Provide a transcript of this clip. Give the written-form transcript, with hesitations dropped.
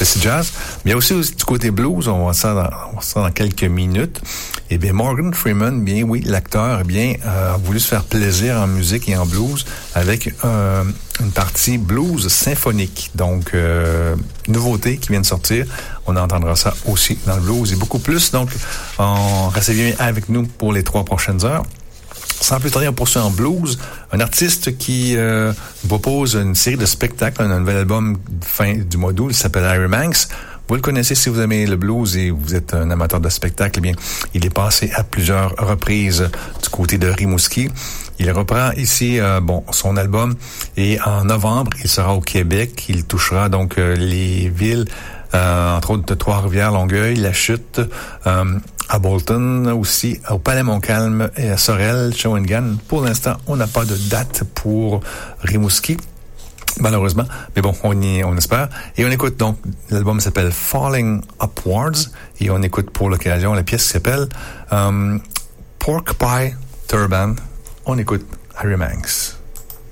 spécial jazz. Mais il y a aussi du côté blues, on va voir ça dans quelques minutes. Eh bien, Morgan Freeman, bien oui, l'acteur, eh bien, a voulu se faire plaisir en musique et en blues avec une partie blues symphonique. Donc, nouveauté qui vient de sortir. On entendra ça aussi dans le blues et beaucoup plus. Donc, restez bien avec nous pour les 3 prochaines heures. Sans plus tarder, on poursuit en blues. Un artiste qui propose une série de spectacles, un nouvel album fin du mois d'août, il s'appelle Harry Manx. Vous le connaissez si vous aimez le blues et vous êtes un amateur de spectacle, eh bien, il est passé à plusieurs reprises du côté de Rimouski. Il reprend ici son album et en novembre, il sera au Québec. Il touchera donc les villes, entre autres de Trois-Rivières, Longueuil, La Chute, à Bolton aussi, au Palais-Montcalm et à Sorel, Shawinigan. Pour l'instant, on n'a pas de date pour Rimouski, malheureusement. Mais bon, on espère. Et on écoute donc, l'album s'appelle Falling Upwards et on écoute pour l'occasion la pièce qui s'appelle Pork Pie Turban. On écoute Harry Manx.